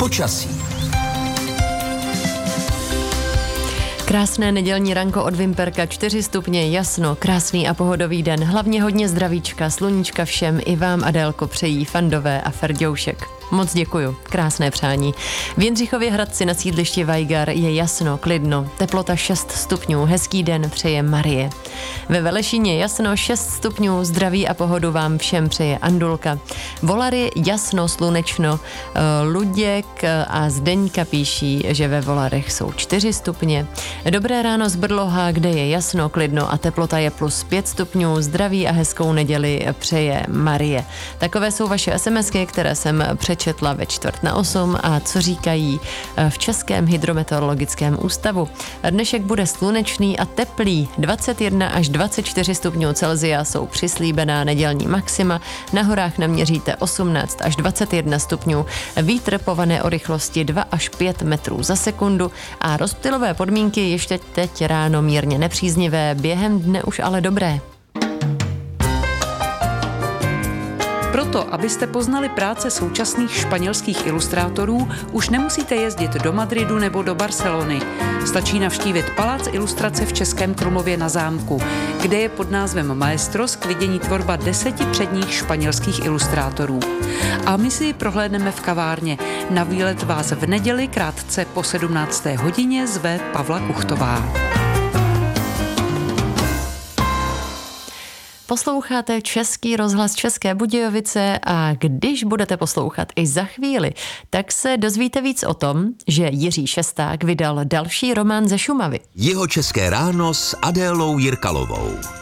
Počasí. Krásné nedělní ranko od Vimperka, 4 stupně, jasno, krásný a pohodový den, hlavně hodně zdravíčka, sluníčka všem, i vám, Adélko, přejí Fandové a Ferďoušek. Moc děkuju, krásné přání. V Jindřichově Hradci na sídlišti Vajgar je jasno, klidno, teplota 6 stupňů, hezký den přeje Marie. Ve Velešíně jasno, 6 stupňů, zdraví a pohodu vám všem přeje Andulka. Volary jasno, slunečno, Luděk a Zdeňka píší, že ve Volarech jsou 4 stupně. Dobré ráno z Brloha, kde je jasno, klidno a teplota je plus 5 stupňů, zdraví a hezkou neděli přeje Marie. Takové jsou vaše SMSky, které jsem přečetla ve 7:45 a co říkají v Českém hydrometeorologickém ústavu. Dnešek bude slunečný a teplý, 21 až 24 stupňů Celsia jsou přislíbená nedělní maxima, na horách naměříte 18 až 21 stupňů, vítr povane o rychlosti 2 až 5 metrů za sekundu a rozptylové podmínky ještě teď ráno mírně nepříznivé, během dne už ale dobré. Proto, abyste poznali práce současných španělských ilustrátorů, už nemusíte jezdit do Madridu nebo do Barcelony. Stačí navštívit Palác ilustrace v Českém Krumlově na Zámku, kde je pod názvem Maestros k vidění tvorba 10 předních španělských ilustrátorů. A my si ji prohlédneme v kavárně. Na výlet vás v neděli krátce po 17. hodině zve Pavla Kuchtová. Posloucháte Český rozhlas České Budějovice a když budete poslouchat i za chvíli, tak se dozvíte víc o tom, že Jiří Šesták vydal další román ze Šumavy. Jihočeské ráno s Adélou Jirkalovou.